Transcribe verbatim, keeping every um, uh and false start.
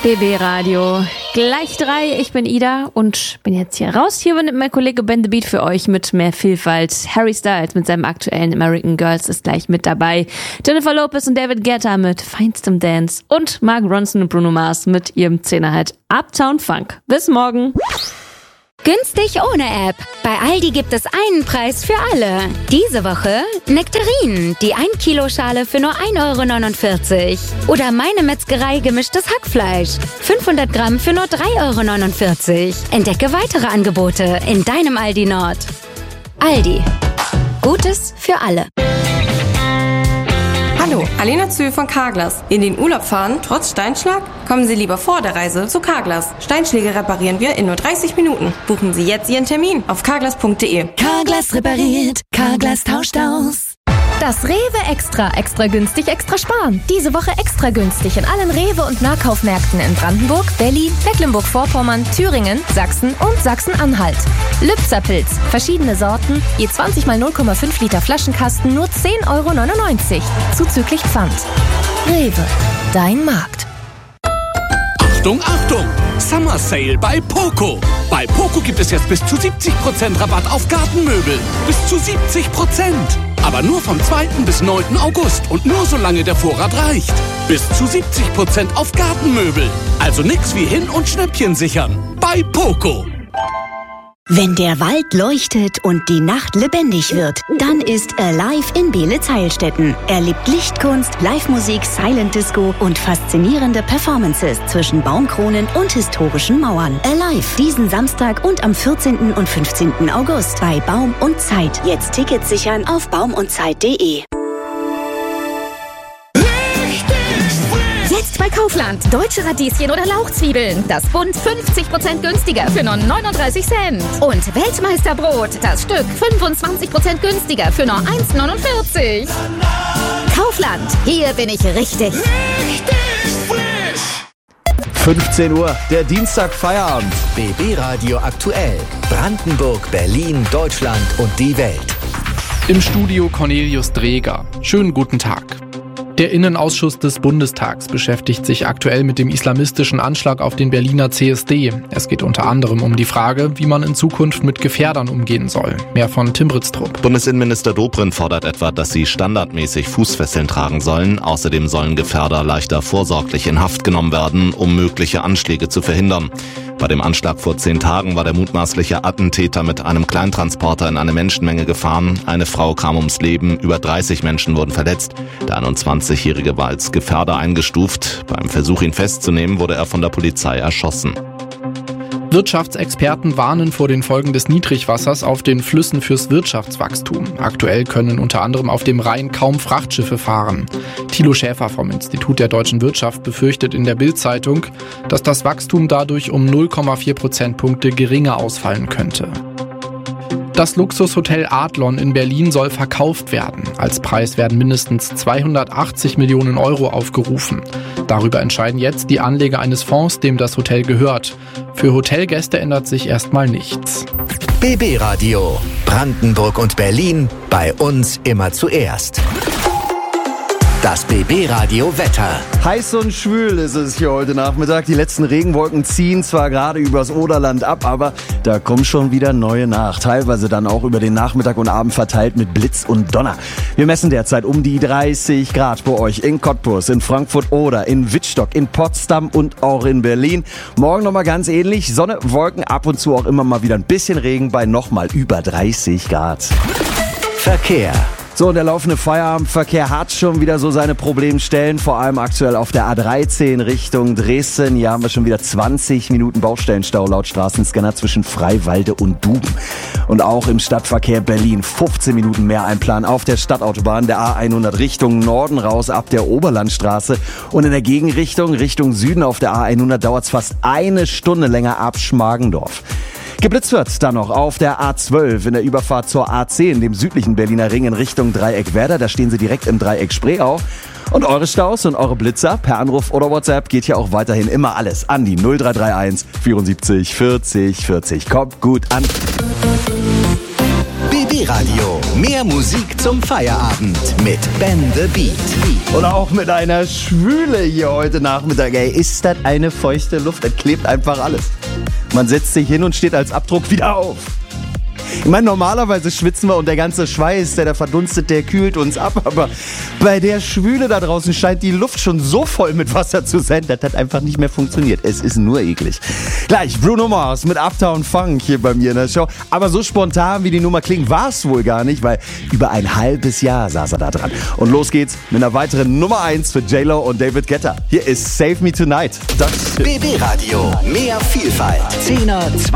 B B Radio, gleich drei, ich bin Ida und bin jetzt hier raus. Hier übernimmt mein Kollege Ben the Beat für euch mit mehr Vielfalt. Harry Styles mit seinem aktuellen American Girls ist gleich mit dabei. Jennifer Lopez und David Guetta mit Feinstem Dance und Mark Ronson und Bruno Mars mit ihrem Zehnerhit Uptown Funk. Bis morgen. Günstig ohne App. Bei Aldi gibt es einen Preis für alle. Diese Woche Nektarinen, die ein Kilo Schale für nur ein Euro neunundvierzig. Oder Meine Metzgerei gemischtes Hackfleisch. fünfhundert Gramm für nur drei Euro neunundvierzig. Entdecke weitere Angebote in deinem Aldi Nord. Aldi. Gutes für alle. Hallo, Alena Zühl von Carglass. In den Urlaub fahren, trotz Steinschlag? Kommen Sie lieber vor der Reise zu Carglass. Steinschläge reparieren wir in nur dreißig Minuten. Buchen Sie jetzt Ihren Termin auf carglass punkt de. Carglass repariert, Carglass tauscht aus. Das Rewe Extra, extra günstig, extra sparen. Diese Woche extra günstig in allen Rewe- und Nahkaufmärkten in Brandenburg, Berlin, Mecklenburg-Vorpommern, Thüringen, Sachsen und Sachsen-Anhalt. Lübzer-Pilz, verschiedene Sorten, je zwanzig mal null Komma fünf Liter Flaschenkasten, nur zehn Euro neunundneunzig. Zuzüglich Pfand. Rewe, dein Markt. Achtung, Achtung! Summer Sale bei Poco. Bei Poco gibt es jetzt bis zu siebzig Prozent Rabatt auf Gartenmöbel. Bis zu siebzig Prozent. Aber nur vom zweiten bis neunten August und nur solange der Vorrat reicht. Bis zu siebzig Prozent auf Gartenmöbel. Also nix wie hin und Schnäppchen sichern. Bei Poco. Wenn der Wald leuchtet und die Nacht lebendig wird, dann ist Alive in Beelitz-Heilstätten. Erlebt Lichtkunst, Live-Musik, Silent Disco und faszinierende Performances zwischen Baumkronen und historischen Mauern. Alive diesen Samstag und am vierzehnten und fünfzehnten August bei Baum und Zeit. Jetzt Tickets sichern auf baum und zeit punkt de. Jetzt bei Kaufland. Deutsche Radieschen oder Lauchzwiebeln. Das Bund fünfzig Prozent günstiger für nur neununddreißig Cent. Und Weltmeisterbrot. Das Stück fünfundzwanzig Prozent günstiger für nur eins neunundvierzig. Kaufland. Hier bin ich richtig. Richtig frisch. fünfzehn Uhr, der Dienstag Feierabend. B B Radio aktuell. Brandenburg, Berlin, Deutschland und die Welt. Im Studio Cornelius Dreger. Schönen guten Tag. Der Innenausschuss des Bundestags beschäftigt sich aktuell mit dem islamistischen Anschlag auf den Berliner C S D. Es geht unter anderem um die Frage, wie man in Zukunft mit Gefährdern umgehen soll. Mehr von Tim Britztrup. Bundesinnenminister Dobrindt fordert etwa, dass sie standardmäßig Fußfesseln tragen sollen. Außerdem sollen Gefährder leichter vorsorglich in Haft genommen werden, um mögliche Anschläge zu verhindern. Bei dem Anschlag vor zehn Tagen war der mutmaßliche Attentäter mit einem Kleintransporter in eine Menschenmenge gefahren. Eine Frau kam ums Leben, über dreißig Menschen wurden verletzt. Der einundzwanzigjährige war als Gefährder eingestuft. Beim Versuch, ihn festzunehmen, wurde er von der Polizei erschossen. Wirtschaftsexperten warnen vor den Folgen des Niedrigwassers auf den Flüssen fürs Wirtschaftswachstum. Aktuell können unter anderem auf dem Rhein kaum Frachtschiffe fahren. Thilo Schäfer vom Institut der deutschen Wirtschaft befürchtet in der Bild-Zeitung, dass das Wachstum dadurch um null Komma vier Prozentpunkte geringer ausfallen könnte. Das Luxushotel Adlon in Berlin soll verkauft werden. Als Preis werden mindestens zweihundertachtzig Millionen Euro aufgerufen. Darüber entscheiden jetzt die Anleger eines Fonds, dem das Hotel gehört. Für Hotelgäste ändert sich erstmal nichts. B B Radio. Brandenburg und Berlin. Bei uns immer zuerst. Das B B Radio Wetter. Heiß und schwül ist es hier heute Nachmittag. Die letzten Regenwolken ziehen zwar gerade übers Oderland ab, aber da kommen schon wieder neue nach. Teilweise dann auch über den Nachmittag und Abend verteilt mit Blitz und Donner. Wir messen derzeit um die dreißig Grad bei euch in Cottbus, in Frankfurt oder in Wittstock, in Potsdam und auch in Berlin. Morgen nochmal ganz ähnlich. Sonne, Wolken, ab und zu auch immer mal wieder ein bisschen Regen bei nochmal über dreißig Grad. Verkehr. So, und der laufende Feierabendverkehr hat schon wieder so seine Problemstellen, vor allem aktuell auf der A dreizehn Richtung Dresden. Hier haben wir schon wieder zwanzig Minuten Baustellenstau laut Straßenscanner zwischen Freiwalde und Duben. Und auch im Stadtverkehr Berlin fünfzehn Minuten mehr Einplan auf der Stadtautobahn der A hundert Richtung Norden raus ab der Oberlandstraße. Und in der Gegenrichtung, Richtung Süden auf der A hundert dauert es fast eine Stunde länger ab Schmargendorf. Geblitzt wird dann noch auf der A zwölf in der Überfahrt zur A zehn, dem südlichen Berliner Ring in Richtung Dreieck Werder. Da stehen Sie direkt im Dreieck Spreeau. Und eure Staus und eure Blitzer per Anruf oder WhatsApp geht hier auch weiterhin immer alles an die null drei drei eins vierundsiebzig vierzig vierzig. Kommt gut an. B B B B-Radio. Mehr Musik zum Feierabend mit Ben the Beat. Oder auch mit einer Schwüle hier heute Nachmittag. Ey, ist das eine feuchte Luft? Das klebt einfach alles. Man setzt sich hin und steht als Abdruck wieder auf. Ich meine, normalerweise schwitzen wir und der ganze Schweiß, der da verdunstet, der kühlt uns ab. Aber bei der Schwüle da draußen scheint die Luft schon so voll mit Wasser zu sein, dass das einfach nicht mehr funktioniert. Es ist nur eklig. Gleich Bruno Mars mit Uptown Funk hier bei mir in der Show. Aber so spontan, wie die Nummer klingt, war es wohl gar nicht, weil über ein halbes Jahr saß er da dran. Und los geht's mit einer weiteren Nummer eins für J-Lo und David Guetta. Hier ist Save Me Tonight. Das B B-Radio. Mehr Vielfalt. Zehner,